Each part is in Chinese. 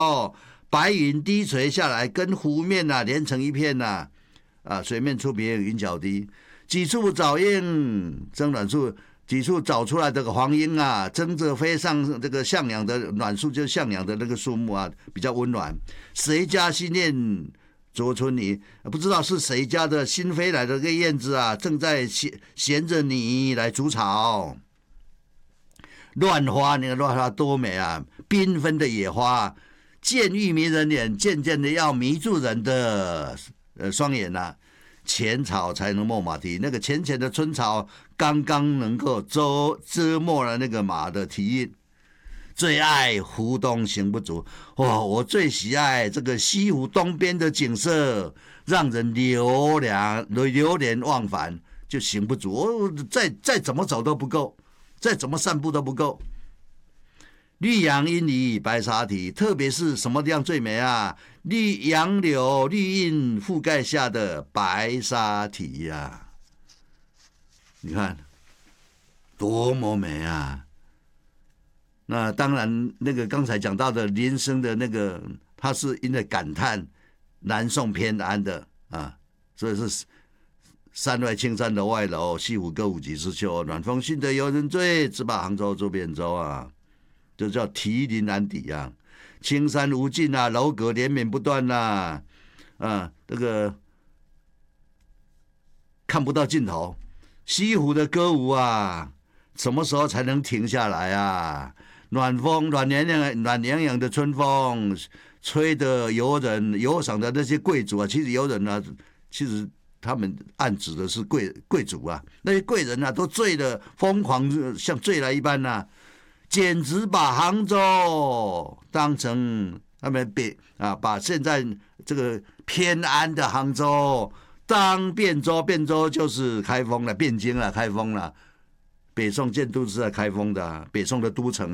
白云低垂下来，跟湖面连成一片水面出别云脚低，几处早莺争卵树，几处找出来这个黄莺争着飞上这个向阳的卵树，就向阳的那个树木比较温暖。谁家新燕啄春泥，不知道是谁家的新飞来的这个燕子正在衔着泥来筑巢。乱花，你看乱花多美缤纷的野花，渐欲迷人眼，渐渐的要迷住人的双眼浅草才能没马蹄，那个浅浅的春草刚刚能够遮没了那个马的蹄印。最爱湖东行不足，我最喜爱这个西湖东边的景色，让人流连忘返，就行不足。再怎么走都不够，再怎么散步都不够。绿杨阴里白沙堤，特别是什么地方最美绿杨柳绿荫覆盖下的白沙堤你看多么美那当然，那个刚才讲到的林升的那个，他是因为感叹南宋偏安的所以是山外青山楼外楼，西湖歌舞几时休？暖风熏得游人醉，只把杭州周边州就叫题临安邸青山无尽楼阁连绵不断这个看不到尽头。西湖的歌舞什么时候才能停下来暖洋洋的春风，吹得游赏的那些贵族其实游人其实他们暗指的是贵族那些贵人都醉得疯狂，像醉了一般简直把杭州当成他们把现在这个偏安的杭州当汴州，汴州就是开封了，汴京了，开封了。北宋建都是在开封的北宋的都城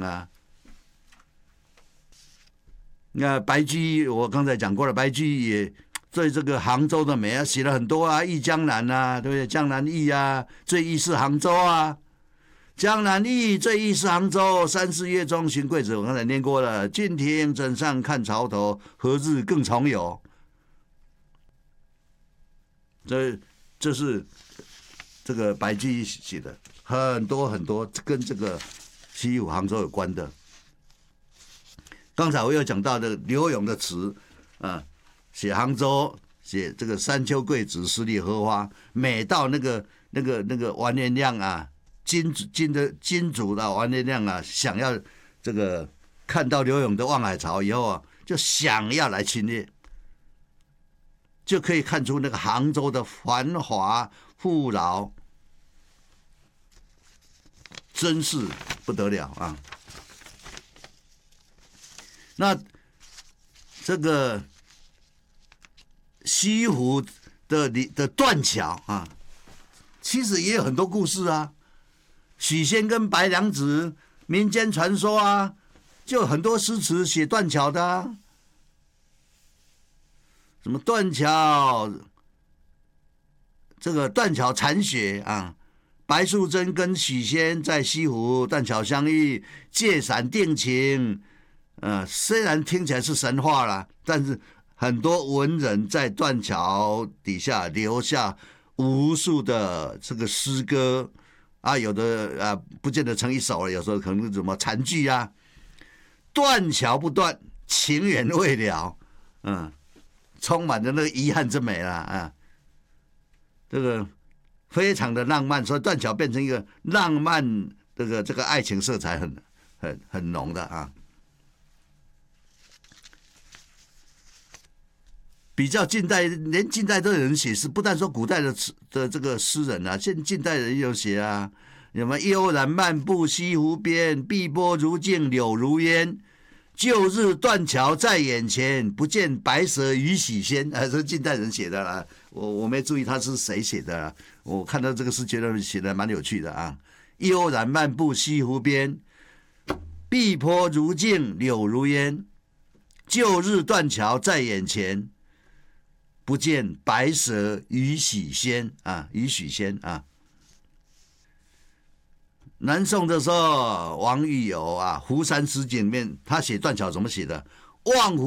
那白居易我刚才讲过了，白居易也对这个杭州的美写了很多忆江南对不对？江南忆最忆是杭州江南忆最忆是杭州，三四月中寻桂子，我刚才念过了。郡亭枕上看潮头，何日更重游？这是这个白居易写的。很多很多跟这个西湖杭州有关的。刚才我有讲到的柳永的词写杭州，写这个山丘桂子十里荷花，美到那个完颜亮金主的完颜亮想要这个看到柳永的《望海潮》以后就想要来侵略，就可以看出那个杭州的繁华富饶。真是不得了那这个西湖的断桥其实也有很多故事许仙跟白娘子，民间传说就很多诗词写断桥的什么断桥，这个断桥残雪白素贞跟许仙在西湖断桥相遇，借伞定情。虽然听起来是神话啦，但是很多文人在断桥底下留下无数的这个诗歌有的不见得成一首了，有时候可能什么残句断桥不断，情缘未了，充满着那个遗憾之美这个。非常的浪漫，所以断桥变成一个浪漫，这个爱情色彩很浓的比较近代，连近代都有人写诗，不但说古代的这个诗人近代人有写什么悠然漫步西湖边，碧波如镜柳如烟，旧日断桥在眼前，不见白蛇与许仙。是近代人写的啦，我没注意他是谁写的我看到这个诗觉得写的蛮有趣的悠然漫步西湖边，碧波如镜柳如烟，旧日断桥在眼前，不见白蛇与许仙与许仙南宋的时候，王玉友《湖山诗经》里面他写断桥怎么写的？ 望湖。